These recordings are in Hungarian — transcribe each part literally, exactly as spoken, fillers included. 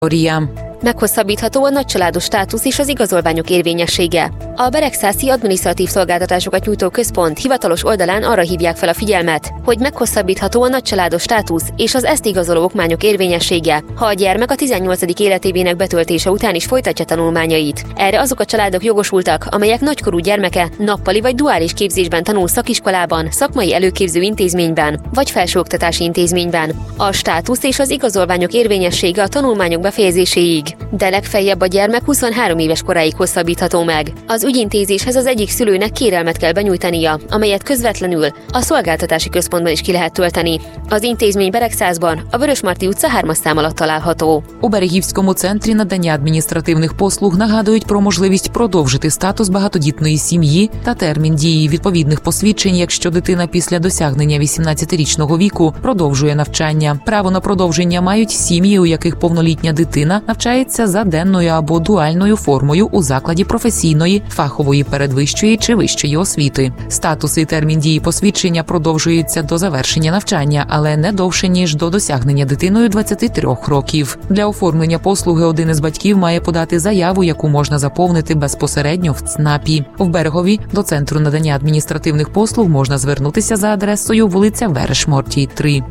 Meghosszabbítható a nagycsaládos státusz és az igazolványok érvényessége. A Beregszászi adminisztratív szolgáltatásokat nyújtó központ hivatalos oldalán arra hívják fel a figyelmet, hogy meghosszabbítható a nagycsaládos státusz és az ezt igazoló okmányok érvényessége, ha a gyermek a tizennyolcadik életévének betöltése után is folytatja tanulmányait. Erre azok a családok jogosultak, amelyek nagykorú gyermeke nappali vagy duális képzésben tanul szakiskolában, szakmai előképző intézményben vagy felsőoktatási intézményben. A státusz és az igazolványok érvényessége a tanulmányok befejezéséig, de legfeljebb a gyermek huszonhárom éves koráig hosszabbítható meg. Az ügyintézéshez az egyik szülőnek kérelmet kell benyújtania, amelyet közvetlenül a szolgáltatási központban is ki lehet tölteni. Az intézmény Beregszászban, a Vörösmarty utca hármas szám alatt található. У Берегівському центрі надання адміністративних послуг нагадують про можливість продовжити статус багатодітної сім'ї та термін дії відповідних посвідчень, якщо дитина після досягнення вісімнадцятирічного віку продовжує навчання. Право на продовження мають сім'ї, у яких повнолітня дитина навчається за денною або дуальною формою у закладі професійної, фахової передвищої чи вищої освіти. Статус і термін дії посвідчення продовжуються до завершення навчання, але не довше, ніж до досягнення дитиною двадцяти трьох років. Для оформлення послуги один із батьків має подати заяву, яку можна заповнити безпосередньо в ЦНАПі. В Берегові до Центру надання адміністративних послуг можна звернутися за адресою вулиця Veresmarty три.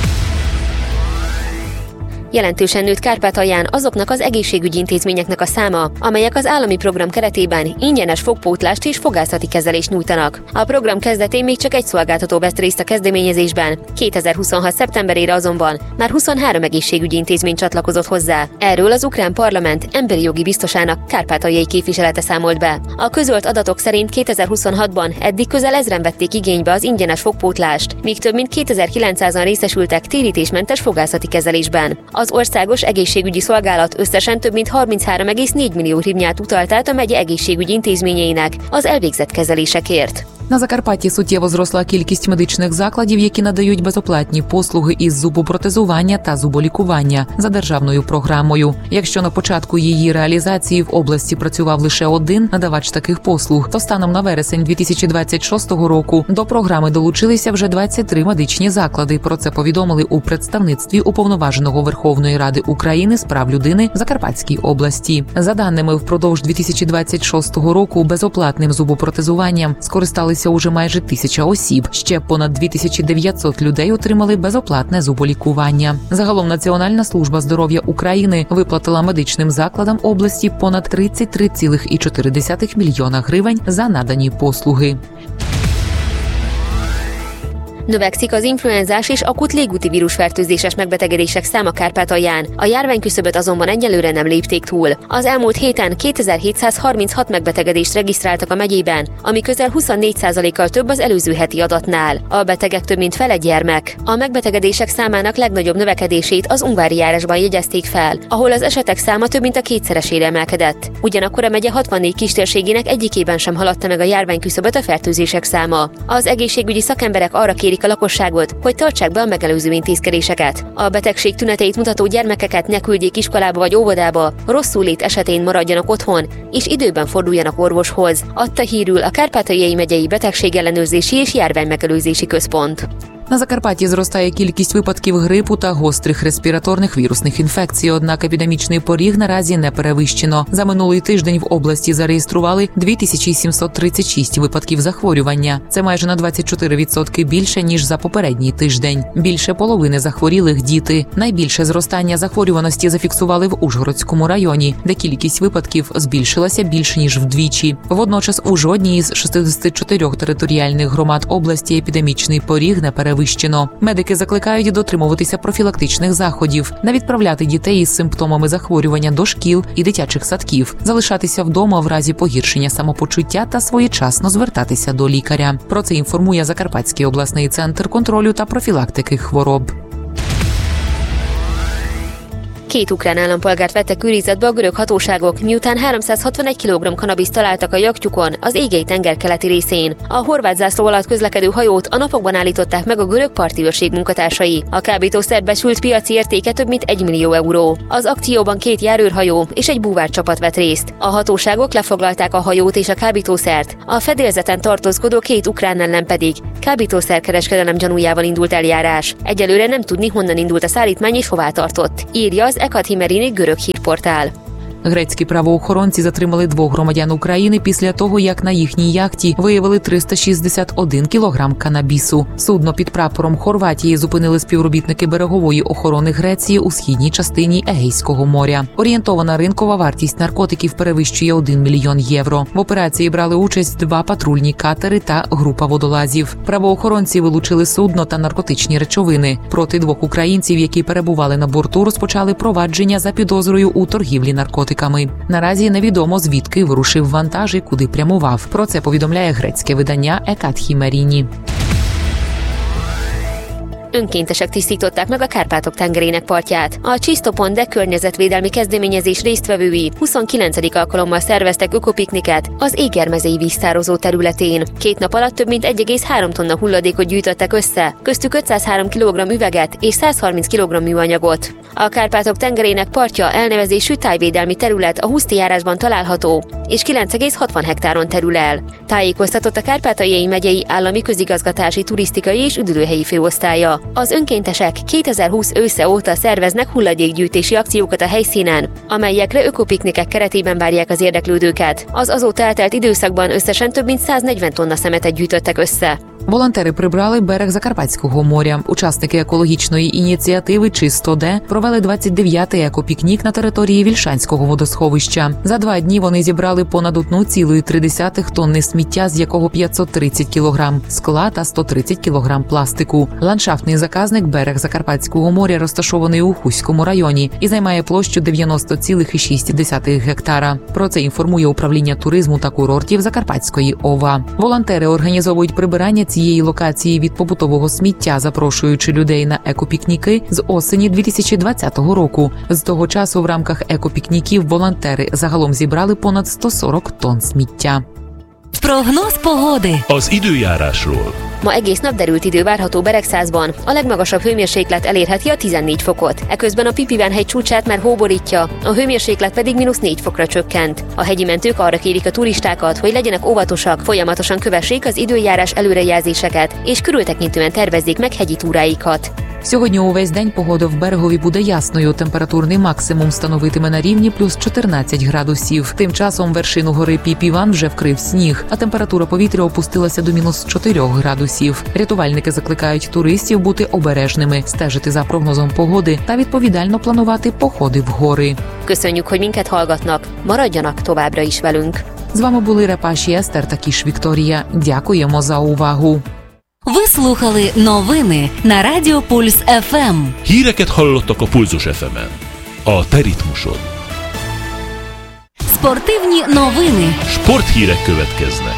Jelentősen nőtt Kárpátalján azoknak az egészségügyi intézményeknek a száma, amelyek az állami program keretében ingyenes fogpótlást és fogászati kezelést nyújtanak. A program kezdetén még csak egy szolgáltató vett részt a kezdeményezésben, kétezer-huszonhat szeptemberére azonban már huszonhárom egészségügyi intézmény csatlakozott hozzá. Erről az ukrán parlament emberi jogi biztosának kárpátaljai képviselete számolt be. A közölt adatok szerint kétezer-huszonhatban eddig közel ezren vették igénybe az ingyenes fogpótlást, míg több mint kétezer-kilencszázan részesültek térítésmentes fogászati kezelésben. Az Országos Egészségügyi Szolgálat összesen több mint harminchárom egész négy millió hrivnyát utalt át a megye egészségügyi intézményeinek az elvégzett kezelésekért. На Закарпатті суттєво зросла кількість медичних закладів, які надають безоплатні послуги із зубопротезування та зуболікування за державною програмою. Якщо на початку її реалізації в області працював лише один надавач таких послуг, то станом на вересень дві тисячі двадцять шостого року до програми долучилися вже двадцять три медичні заклади. Про це повідомили у представництві Уповноваженого Верховної Ради України з прав людини в Закарпатській області. За даними, впродовж дві тисячі двадцять шостого року безоплатним зубопротезуванням скористалися уже майже тисяча осіб. Ще понад дві тисячі дев'ятсот людей отримали безоплатне зуболікування. Загалом Національна служба здоров'я України виплатила медичним закладам області понад тридцять три цілих чотири десятих мільйона гривень за надані послуги. Növekszik az influenzás és akut légúti vírusfertőzéses megbetegedések száma Kárpátalján, a járványküszöböt azonban egyelőre nem lépték túl. Az elmúlt héten kétezer-hétszázharminchat megbetegedést regisztráltak a megyében, ami közel huszonnégy százalékkal több az előző heti adatnál. A betegek több mint fele gyermek. A megbetegedések számának legnagyobb növekedését az Ungvári járásban jegyezték fel, ahol az esetek száma több mint a kétszeresére emelkedett. Ugyanakkor a megye hatvannégy kistérségének egyikében sem haladta meg a járványküszöböt a fertőzések száma. Az egészségügyi szakemberek arra kérik a lakosságot, hogy tartsák be a megelőző intézkedéseket. A betegség tüneteit mutató gyermekeket ne küldjék iskolába vagy óvodába, rosszul-lét esetén maradjanak otthon, és időben forduljanak orvoshoz, adta hírül a Kárpátaljai megyei betegségellenőrzési és járványmegelőzési központ. На Закарпатті зростає кількість випадків грипу та гострих респіраторних вірусних інфекцій, однак епідемічний поріг наразі не перевищено. За минулий тиждень в області зареєстрували дві тисячі сімсот тридцять шість випадків захворювання. Це майже на двадцять чотири відсотки більше, ніж за попередній тиждень. Більше половини захворілих – діти. Найбільше зростання захворюваності зафіксували в Ужгородському районі, де кількість випадків збільшилася більше, ніж вдвічі. Водночас у жодній із шістдесят чотири територіальних громад області епідемічний поріг не перевищено. Медики закликають дотримуватися профілактичних заходів, не відправляти дітей із симптомами захворювання до шкіл і дитячих садків, залишатися вдома в разі погіршення самопочуття та своєчасно звертатися до лікаря. Про це інформує Закарпатський обласний центр контролю та профілактики хвороб. Két ukrán állampolgárt vettek őrizetbe a görög hatóságok, miután háromszázhatvanegy kilogramm kanabiszt találtak a jachtjukon az Égei tenger keleti részén. A horvát zászló alatt közlekedő hajót a napokban állították meg a görög parti őrség munkatársai. A kábítószer besült piaci értéke több mint egy millió euró. Az akcióban két járőrhajó és egy búvárcsapat vett részt. A hatóságok lefoglalták a hajót és a kábítószert, a fedélzeten tartózkodó két ukrán ellen pedig kábítószerkereskedelem gyanújával indult eljárás. Egyelőre nem tudni, honnan indult a szállítmány és hová tartott, írja az Ekad Himerini görög hírportál. Грецькі правоохоронці затримали двох громадян України після того, як на їхній яхті виявили триста шістдесят один кілограм канабісу. Судно під прапором Хорватії зупинили співробітники берегової охорони Греції у східній частині Егейського моря. Орієнтована ринкова вартість наркотиків перевищує один мільйон євро. В операції брали участь два патрульні катери та група водолазів. Правоохоронці вилучили судно та наркотичні речовини. Проти двох українців, які перебували на борту, розпочали провадження за підозрою у торгівлі наркотиками. Наразі невідомо, звідки вирушив вантаж і куди прямував. Про це повідомляє грецьке видання Ekad Himerini. Önkéntesek tisztították meg a Kárpátok tengerének partját. A Csisto Pont de környezetvédelmi kezdeményezés résztvevői huszonkilencedik alkalommal szerveztek ökopikniket az Égermezei víztározó területén. Két nap alatt több mint egy egész három tonna hulladékot gyűjtöttek össze, köztük ötszázhárom kilogramm üveget és százharminc kilogramm műanyagot. A Kárpátok tengerének partja elnevezésű tájvédelmi terület a Huszti járásban található, és kilenc egész hatvan hektáron terül el. Tájékoztatott a Kárpátaljai megyei állami közigazgatási turisztikai és üdülőhelyi főosztálya. Az önkéntesek kétezer-húsz ősze óta szerveznek hulladékgyűjtési akciókat a helyszínen, amelyekre ökopiknikek keretében várják az érdeklődőket. Az azóta eltelt időszakban összesen több mint száznegyven tonna szemetet gyűjtöttek össze. Волонтери прибрали берег Закарпатського моря. Учасники екологічної ініціативи «Чисто Де» провели двадцять дев'ятий екопікнік на території Вільшанського водосховища. За два дні вони зібрали понад одну цілу три десятих тонни сміття, з якого п'ятсот тридцять кілограм скла та сто тридцять кілограм пластику. Ландшафтний заказник берег Закарпатського моря розташований у Хуському районі і займає площу дев'яносто цілих шість десятих гектара. Про це інформує управління туризму та курортів Закарпатської ОВА. Волонтери організовують прибирання цієї локації від побутового сміття, запрошуючи людей на екопікніки з осені дві тисячі двадцятого року. З того часу в рамках екопікніків волонтери загалом зібрали понад сто сорок тонн сміття. Прогноz pogody. Az időjárásról. Ma egész nap derült idő várható Beregszázban, a legmagasabb hőmérséklet elérheti a tizennégy fokot. Eközben a Pipiván-hegy csúcsát már hó borítja, a hőmérséklet pedig mínusz négy fokra csökkent. A hegyi mentők arra kérik a turistákat, hogy legyenek óvatosak, folyamatosan kövessék az időjárás előrejelzéseket, és körültekintően tervezzék meg hegyi túráikat. Сьогодні увесь день погода в Берегові буде ясною. Температурний максимум становитиме на рівні плюс чотирнадцять градусів. Тим часом вершину гори Піпіван вже вкрив сніг, а температура повітря опустилася до мінус чотирьох градусів. Рятувальники закликають туристів бути обережними, стежити за прогнозом погоди та відповідально планувати походи в гори. Köszönjük, hogy minket hallgatnak. Maradjanak továbbra is velünk. З вами були Репаші Естер та Кіш Вікторія. Дякуємо за увагу. Ви слухали новини на Радіо Пульс еф ем. Híreket hallottak a Pulzus еф ем-en. A te ritmusod. Спортивні новини. Sporthírek következnek.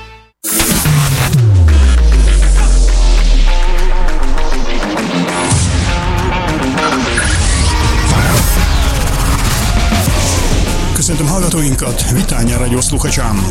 Köszöntöm hallgatóinkat, Vitányi rádióslúchacsám!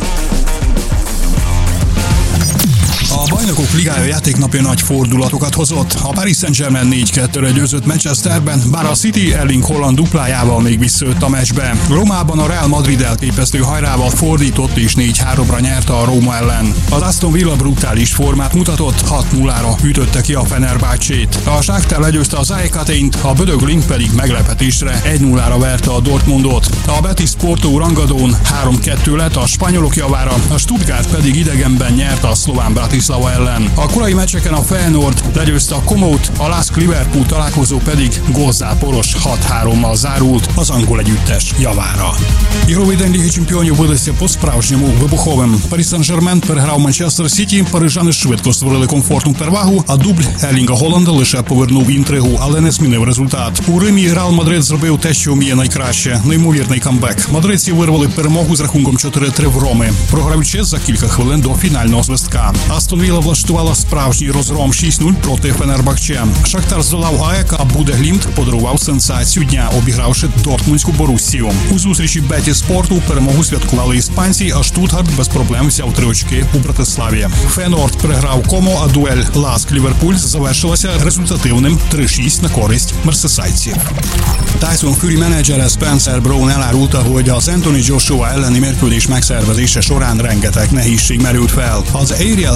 A Bajnokok Ligája játéknapja nagy fordulatokat hozott. A Paris Saint-Germain négy kettőre győzött Manchesterben, bár a City Erling Haaland duplájával még visszajött a meccsbe. Rómában a Real Madrid elképesztő hajrával fordított és négy háromra nyerte a Róma ellen. Az Aston Villa brutális formát mutatott, hat nullára ütötte ki a Fenerbahcsét. A Shakhtar legyőzte az á é Atént, a Bödög Link pedig meglepetésre egy nullára verte a Dortmundot. A Betis Porto rangadón három kettő lett a spanyolok javára, a Stuttgart pedig idegenben nyerte a szlován Bratislava ellen. A korai meccseken a Feyenoord legyőzte a Komót, a Lask Liverpool találkozó pedig gólzáporos hat hárommal zárult az angol együttes javára. Ігровий день Ліги Чемпіонів видався по-справжньому вибуховим. Парі Сен-Жермен переграв Манчестер Сіті, парижани швидко створили комфортну перевагу, а дубль Ерлінга Голланда лише повернув інтригу, але не змінив результат. У Римі Реал Мадрид зробив те, що вміє найкраще – неймовірний камбек. Мадридці вирвали перемогу з рахунком чотири три в Роми, програючи за кілька хвилин до фінального свистка. Астон Вілла влаштувала справжній розгром шість нуль проти Фенербахче. Шахтар здолав АЕК, а Будеглімт подарував сенсацію дня, обігравши Дортмундську Боруссію. У зустрічі Бетіс Спорту перемогу святкували іспанці, а Штутгарт без проблем взяв три очки у Братиславі. Фейнорд переграв Комо, а дуель Ласк Ліверпуль завершилася результативним три шість на користь мерсесайдців. Tyson Fury menedzsere Spencer Brown elárulta, hogy az Anthony Joshua elleni mérkőzés megszervezése során rengeteg nehézség merült fel. Az Ariel Helveni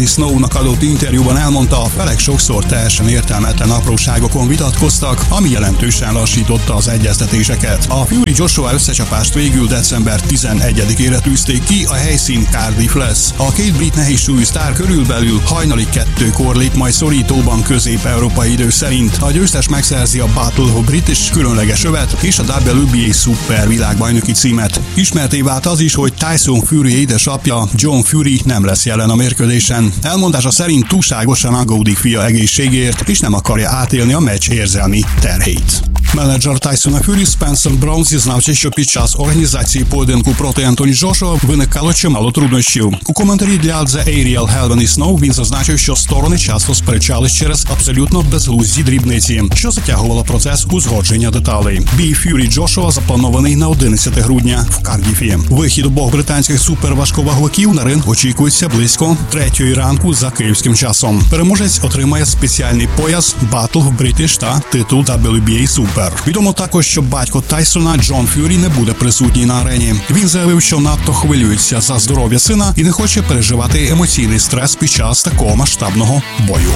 Snow-nak adott interjúban elmondta, a felek sokszor teljesen értelmetlen apróságokon vitatkoztak, ami jelentősen lassította az egyeztetéseket. A Fury-Joshua összecsapást végül december tizenegyedikére tűzték ki, a helyszín Cardiff lesz. A két brit nehézsúlyú sztár körülbelül hajnali kettőkor lép majd szorítóban közép-európai idő szerint. A győztes megszerzi a Battle of British különleges övet és a dupla vé bé á Super világbajnoki címet. Ismerté vált az is, hogy Tyson Fury édesapja, John Fury nem lesz jelen a mérkőzésen. Elmondása szerint túlságosan aggódik fia egészségért, és nem akarja átélni a meccs érzelmi terheit. Menedżer Tysona Fury Spencer Brown зізнався, що під час організації поєдинку проти Ентоні Джошуа виникало чимало труднощів. У коментарі для The Ariel Helven і Snow він зазначив, що сторони часто сперечались через абсолютно безглузді дрібниці, що затягувало процес узгодження деталей. Бій Ф'юрі Джошуа запланований на одинадцяте грудня в Кардіфі. Вихід обох британських суперважковаговиків на ринг очікується близько третьої ранку за київським часом. Переможець отримає спеціальний пояс Battle of British та титул дабл ю бі ей Super. Відомо також, що батько Тайсона Джон Ф'юрі не буде присутній на арені. Він заявив, що надто хвилюється за здоров'я сина і не хоче переживати емоційний стрес під час такого масштабного bojó.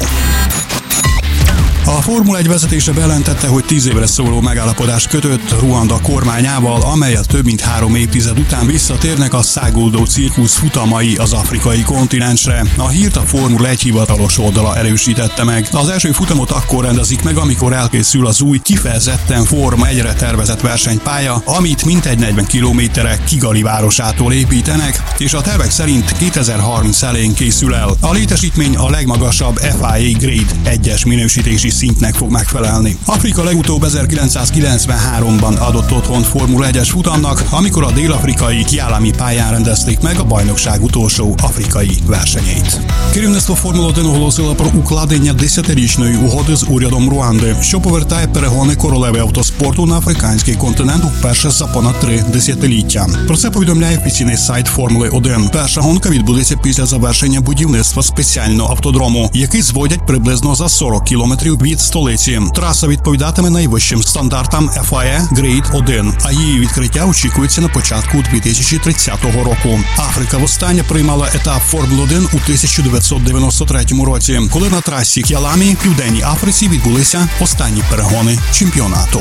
A Formula egy vezetése bejelentette, hogy tíz évre szóló megállapodást kötött Ruanda kormányával, amelyet több mint három évtized után visszatérnek a száguldó cirkusz futamai az afrikai kontinensre. A hírt a Formula egy hivatalos oldala erősítette meg. Az első futamot akkor rendezik meg, amikor elkészül az új, kifejezetten Forma egyre tervezett versenypálya, amit mintegy negyven kilométerre Kigali városától építenek, és a tervek szerint kétezer-harminc elején készül el. A létesítmény a legmagasabb ef i á Grade egyes minősítési szintnek fog megfelelni. Afrika legutóbb ezerkilencszázkilencvenháromban adott otthont Formula egyes futamnak, amikor a dél-afrikai Kialami pályán rendezték meg a bajnokság utolsó afrikai versenyét. Керівництво Формули один оголосило про укладення десятирічної угоди з урядом Руанди, що повертає перегони королеви автоспорту на африканський континент вперше за понад три десятиліття. Про це повідомляє офіційний сайт Формули один. Перша гонка відбудеться після завершення будівництва спеціального автодрому, який зводять приблизно за сорок кілометрів від столиці. Траса відповідатиме найвищим стандартам еф ай ей Grade один, а її відкриття очікується на початку дві тисячі тридцятого року. Африка востаннє приймала етап Формули один у тисяча дев'ятсот дев'яносто третьому році, коли на трасі Кіаламі в Південній Африці відбулися останні перегони чемпіонату.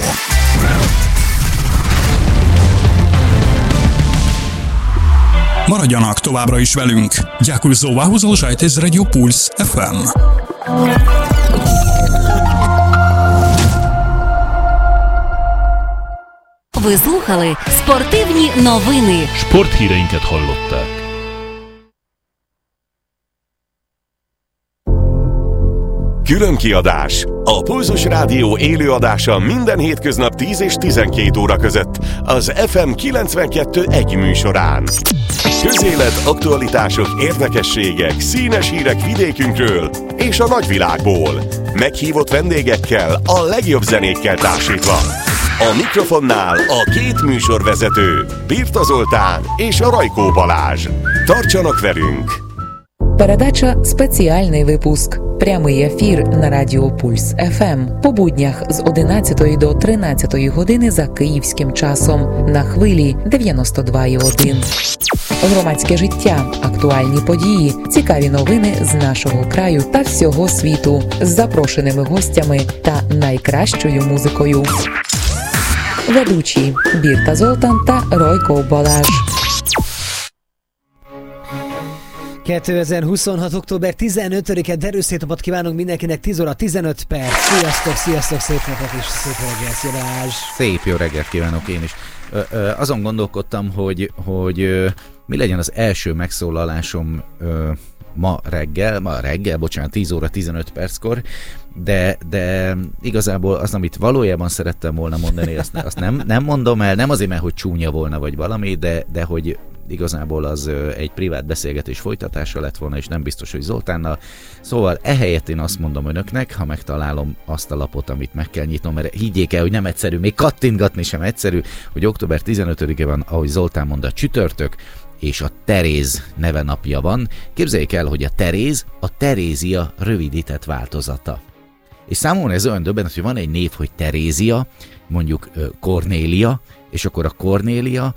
Maradjanak továbbra is velünk. Дякую за увагу, залишайтесь з Радіо Пульс еф ем. Ви слухали спортивні новини. Sporthíreinket hallották. Különkiadás. A Pulzus Rádió élőadása minden hétköznap tíz és tizenkét óra között az ef em kilencvenkettő egy műsorán. Közélet, aktualitások, érdekességek, színes hírek vidékünkről és a nagyvilágból. Meghívott vendégekkel, a legjobb zenékkel társítva. A mikrofonnál a két műsorvezető, Birta Zoltán és a Rajkó Balázs. Tartsanak velünk! Передача «Спеціальний випуск». Прямий ефір на Радіо Пульс еф ем по буднях з одинадцятої до тринадцятої години за київським часом на хвилі дев'яносто два і один. Громадське життя, актуальні події, цікаві новини з нашого краю та всього світу з запрошеними гостями та найкращою музикою. Ведучі Бірта Золтан та Ройко Балázs. kétezer-huszonhat. október tizenötödike derűszétnapot kívánunk mindenkinek, tíz óra tizenöt perc. Sziasztok, sziasztok, szép napot és szép reggelt, Balázs. Szép jó reggelt kívánok én is. Ö, ö, azon gondolkodtam, hogy, hogy ö, mi legyen az első megszólalásom ö, ma reggel, ma reggel, bocsánat, tíz óra tizenöt perckor, de, de igazából az, amit valójában szerettem volna mondani, azt, azt nem, nem mondom el, nem azért, mert hogy csúnya volna vagy valami, de, de hogy igazából az egy privát beszélgetés folytatása lett volna, és nem biztos, hogy Zoltánnal. Szóval ehelyett én azt mondom önöknek, ha megtalálom azt a lapot, amit meg kell nyitnom, mert higgyék el, hogy nem egyszerű, még kattintgatni sem egyszerű, hogy október tizenötödike van, ahogy Zoltán mondta, csütörtök, és a Teréz neve napja van. Képzeljék el, hogy a Teréz a Terézia rövidített változata. És számomra ez olyan döbbenet, hogy van egy név, hogy Terézia, mondjuk Kornélia, és akkor a Kornélia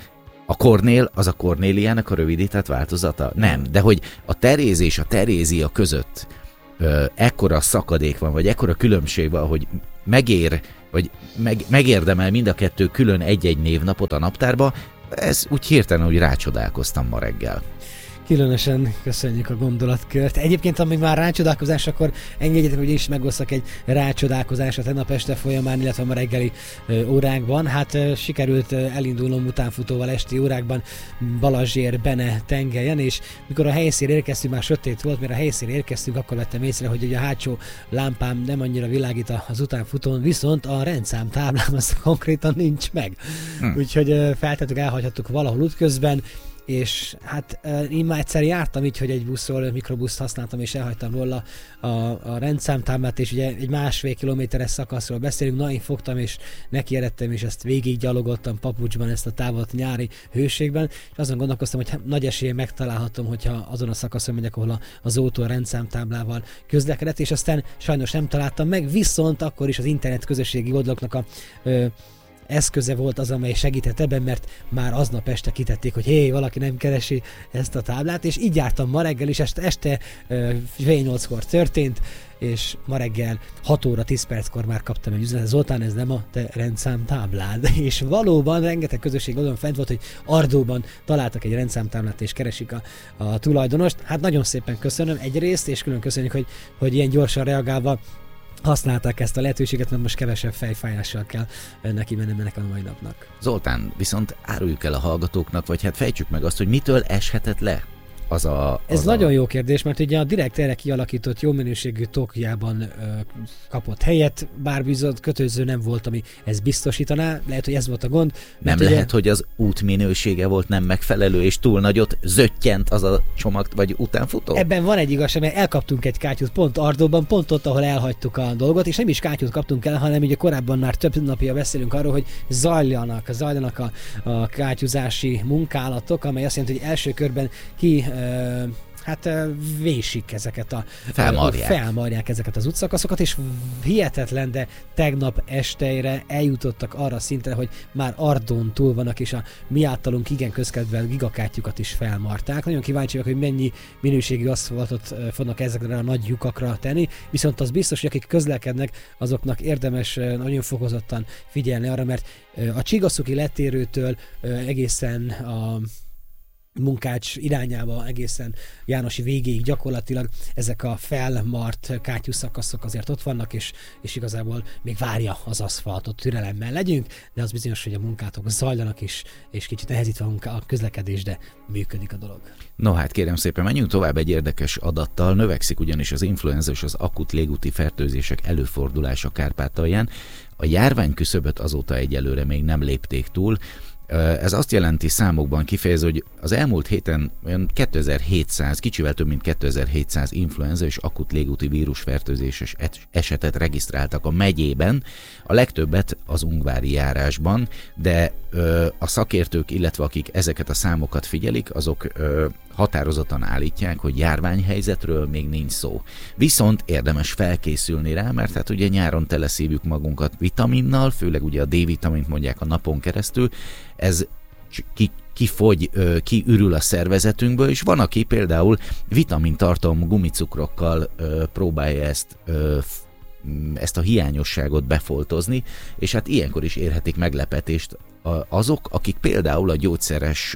A Kornél az a Kornéliának a rövidített változata? Nem, de hogy a Teréz és a Terézia között ö, ekkora szakadék van, vagy ekkora különbség van, hogy megér, vagy meg, megérdemel mind a kettő külön egy-egy névnapot a naptárba, ez úgy hirtelen, hogy rácsodálkoztam ma reggel. Különösen köszönjük a gondolatkört. Egyébként, amíg már rácsodálkozás, akkor engedjétek, hogy én is megosztak egy rácsodálkozásra tegnap este folyamán, illetve ma reggeli ö, órákban. Hát ö, sikerült ö, elindulnom utánfutóval esti órákban Balazsér, Bene tengelyen, és mikor a helyszínre érkeztünk, már sötét volt, mert a helyszínre érkeztünk, akkor vettem észre, hogy ugye a hátsó lámpám nem annyira világít az utánfutón, viszont a rendszám táblám az konkrétan nincs meg. Hm. Úgyhogy ö, feltettük, elhagyhattuk valahol útközben, és hát én már egyszer jártam így, hogy egy buszról, mikrobuszt használtam, és elhagytam róla a, a rendszámtáblát, és ugye egy másfél kilométeres szakaszról beszélünk, na én fogtam, és nekijelettem, és ezt végig gyalogoltam papucsban ezt a távot nyári hőségben, és azon gondolkoztam, hogy nagy esélyen megtalálhatom, hogyha azon a szakaszon megyek, ahol az autó a rendszámtáblával közlekedett, és aztán sajnos nem találtam meg, viszont akkor is az internet közösségi oldalaknak a ö, eszköze volt az, amely segített ebben, mert már aznap este kitették, hogy hé, valaki nem keresi ezt a táblát, és így jártam ma reggel, és este, este fél nyolckor történt, és ma reggel hat óra tíz perckor már kaptam egy üzenetet, Zoltán, ez nem a te rendszámtáblád. És valóban rengeteg közösség oldalon fent volt, hogy Ardóban találtak egy rendszámtáblát, és keresik a, a tulajdonost. Hát nagyon szépen köszönöm egyrészt, és külön köszönjük, hogy, hogy ilyen gyorsan reagálva használták ezt a lehetőséget, mert most kevesebb fejfájással kell neki mennem ennek a mai napnak. Zoltán, viszont áruljuk el a hallgatóknak, vagy hát fejtsük meg azt, hogy mitől eshetett le az a... Az Ez a... nagyon jó kérdés, mert ugye a direkt erre kialakított jó minőségű Tokiában ö, kapott helyet, bár bizony kötőző nem volt, ami ezt biztosítaná, lehet, hogy ez volt a gond. Nem ugye... lehet, hogy az út minősége volt nem megfelelő, és túl nagyot zöttyent az a csomag, vagy utánfutó? Ebben van egy igazság, mert elkaptunk egy kátyút pont Ardóban, pont ott, ahol elhagytuk a dolgot, és nem is kátyút kaptunk el, hanem ugye korábban már több napja beszélünk arról, hogy zajlanak, zajlanak a, a kátyúzási munkálatok, amely azt jelenti, hogy első körben ki Uh, hát uh, vésik ezeket a... Felmarják. Uh, felmarják ezeket az útszakaszokat, és hihetetlen, de tegnap estére eljutottak arra szintre, hogy már Ardón túl vannak, és a mi általunk igen közkedvelt gigakátyukat is felmarták. Nagyon kíváncsi vagyok, hogy mennyi minőségű aszfaltot uh, fognak ezekre a nagy lyukakra tenni, viszont az biztos, hogy akik közlekednek, azoknak érdemes uh, nagyon fokozottan figyelni arra, mert uh, a Csigaszuki letérőtől uh, egészen a Munkács irányába egészen Jánosi végéig gyakorlatilag ezek a felmart kátyú szakaszok azért ott vannak, és, és igazából még várja az aszfaltot, türelemmel legyünk, de az bizonyos, hogy a munkátok zajlanak is, és kicsit nehezítve a közlekedés, de működik a dolog. No hát kérem szépen, menjünk tovább egy érdekes adattal, növekszik ugyanis az influenza és az akut légúti fertőzések előfordulása Kárpátalján. A járványküszöböt azóta egyelőre még nem lépték túl. Ez azt jelenti számokban kifejező, hogy az elmúlt héten olyan kétezer-hétszáz, kicsivel több mint kétezer-hétszáz influenza és akut légúti vírusfertőzéses esetet regisztráltak a megyében, a legtöbbet az ungvári járásban, de ö, a szakértők, illetve akik ezeket a számokat figyelik, azok ö, határozottan állítják, hogy járványhelyzetről még nincs szó. Viszont érdemes felkészülni rá, mert hát ugye nyáron teleszívjuk magunkat vitaminnal, főleg ugye a D-vitamint mondják a napon keresztül, ez ki, kifogy, kiürül a szervezetünkből, és van, aki például vitamintartalmú gumicukrokkal próbálja ezt ezt a hiányosságot befoltozni, és hát ilyenkor is érhetik meglepetést azok, akik például a gyógyszeres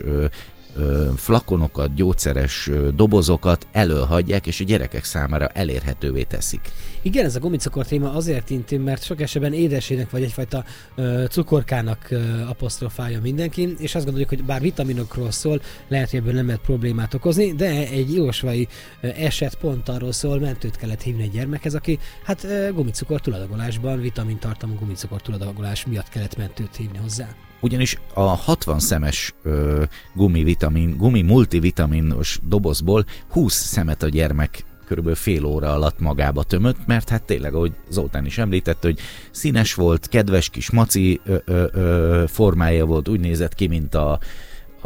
flakonokat, gyógyszeres dobozokat elölhagyják, és a gyerekek számára elérhetővé teszik. Igen, ez a gumicukor téma azért intim, mert sok esetben édesének vagy egyfajta uh, cukorkának uh, apostrofálja mindenki, és azt gondoljuk, hogy bár vitaminokról szól, lehet, hogy ebből nem lehet problémát okozni, de egy jósvai uh, eset pont arról szól, mentőt kellett hívni egy gyermekhez, aki hát uh, gumicukor túladagolásban, vitamintartalmú gumicukor túladagolás miatt kellett mentőt hívni hozzá. Ugyanis a hatvan szemes ö, gumivitamin, gumi multivitaminos dobozból húsz szemet a gyermek körülbelül fél óra alatt magába tömött, mert hát tényleg, ahogy Zoltán is említette, hogy színes volt, kedves kis maci ö, ö, ö, formája volt, úgy nézett ki, mint a,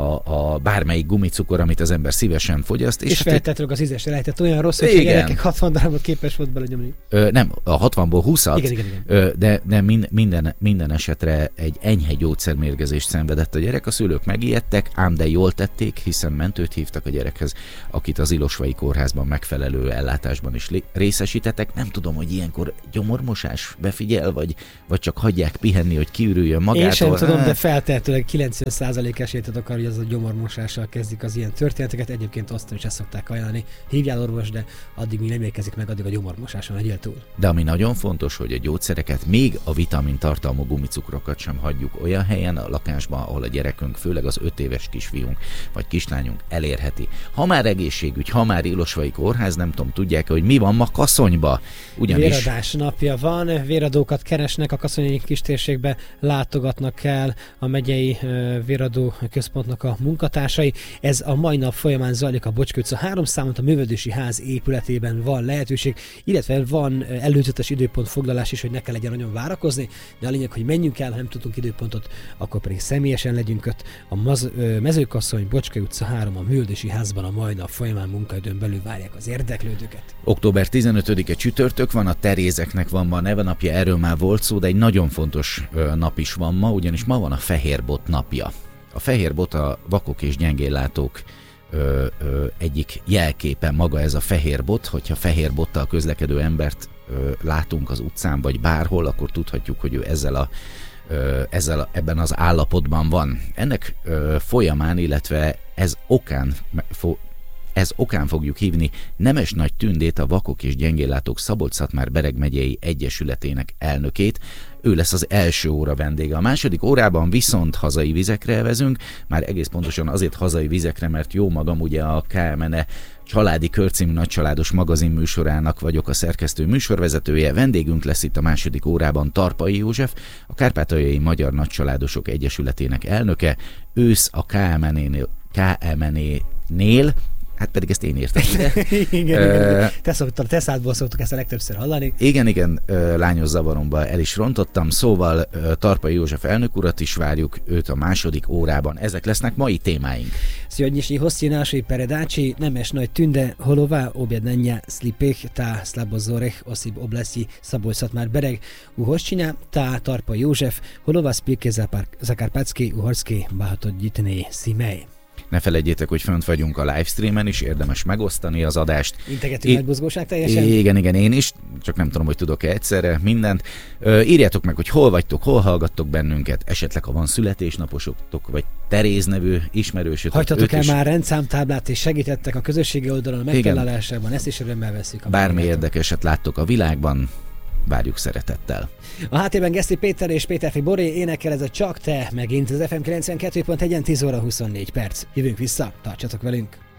a, a bármelyik gumicukor, amit az ember szívesen fogyaszt. És, és hát feltetőleg az ízesre lehetett olyan rossz, hogy a gyerekek hatvan darabot képes volt belenyomni. Ö, nem, a hatvanból húszat, igen, igen, igen. Ö, de, de min, minden, minden esetre egy enyhe gyógyszermérgezést szenvedett a gyerek. A szülők megijedtek, ám de jól tették, hiszen mentőt hívtak a gyerekhez, akit az Ilosvai Kórházban megfelelő ellátásban is részesítettek. Nem tudom, hogy ilyenkor gyomormosás befigyel, vagy, vagy csak hagyják pihenni, hogy kiürüljön magától. Én sem tudom, de feltehetőleg kilencven százalék esélyt akar, hogy az a gyomormosással kezdik az ilyen történeteket. Egyébként azt is ezt szokták ajánlani. Hívjál orvos, de addig mi nem érkezik meg, addig a gyomormosáson legyél túl. De ami nagyon fontos, hogy a gyógyszereket, még a vitamin tartalmú gumicukrokat sem hagyjuk olyan helyen a lakásban, ahol a gyerekünk, főleg az öt éves kisfiunk vagy kislányunk elérheti. Ha már egészségügy, ha már Ilosvai Kórház, nem tudom, tudják, hogy mi van ma Kaszonyba. Ugyanis... Véradás napja van, véradókat keresnek, a kaszonyi kistérségbe látogatnak el a megyei véradó központnak a munkatársai. Ez a mai nap folyamán zajlik a Bocskő utca három számot, a Művelődési Ház épületében van lehetőség, illetve van előzetes időpont foglalás is, hogy ne kell legyen nagyon várakozni, de a lényeg, hogy menjünk el, ha nem tudunk időpontot, akkor pedig személyesen legyünk ott. A Maz- Mezőkaszony, Bocskő utca három, a Művelődési Házban a mai nap folyamán munkaidőn belül várják az érdeklődőket. október tizenötödike csütörtök van, a Terézeknek van ma a nevenapja, erről már volt szó, de egy nagyon fontos nap is van ma, ugyanis ma van a Fehérbot napja. A fehérbot a vakok és gyengéllátók ö, ö, egyik jelképe maga ez a fehérbot. Hogyha fehérbottal közlekedő embert ö, látunk az utcán vagy bárhol, akkor tudhatjuk, hogy ő ezzel a ö, ezzel a, ebben az állapotban van. Ennek ö, folyamán, illetve ez okán fo, Ez okán fogjuk hívni Nemes Nagy Tündét, a Vakok és Gyengéllátók Szabolcs-Szatmár-Bereg megyei egyesületének elnökét. Ő lesz az első óra vendége. A második órában viszont hazai vizekre elvezünk, már egész pontosan azért hazai vizekre, mert jó magam ugye a ká em en e Családi Kör című nagycsaládos magazin műsorának vagyok a szerkesztő műsorvezetője. Vendégünk lesz itt a második órában Tarpai József, a Kárpátaljai Magyar Nagycsaládosok Egyesületének elnöke. Ősz a ká em en é-nél, ká em en é-nél hát pedig ezt én írtam ide. igen, uh, igen. Te, szoktad, te szádból szoktuk ezt a legtöbbször hallani. Igen, igen, uh, lányos zavaromba el is rontottam, szóval uh, Tarpai József elnök urat is várjuk, őt a második órában. Ezek lesznek mai témáink. Sjödnyišnji hosti našej peredači Nemes Nagy Tünde holova objednanja slipih ta slabozorih osib oblasti Szabolcs-Szatmár-Bereg Uhoščina ta Tarpai József holova spilke Zakarpatski Uhorski Bahatodjitné Szimej. Ne felejtjétek, hogy fönt vagyunk a livestreamen is, érdemes megosztani az adást. Integető nagy buzgóság teljesen? Igen, igen, én is, csak nem tudom, hogy tudok-e egyszerre mindent. Ö, írjátok meg, hogy hol vagytok, hol hallgattok bennünket, esetleg ha van születésnaposotok, vagy Teréz nevű ismerősötök. Hagytatok el is... már rendszámtáblát, és segítettek a közösségi oldalon a megtalálásában, ezt is örömmel veszük. Bármi érdekeset láttok a világban, várjuk szeretettel. A háttérben Geszti Péter és Péterfi Boré énekel, ez a Csak te, megint az ef em kilencvenkettő pont egy, tíz óra huszonnégy perc. Jövünk vissza, tartsatok velünk!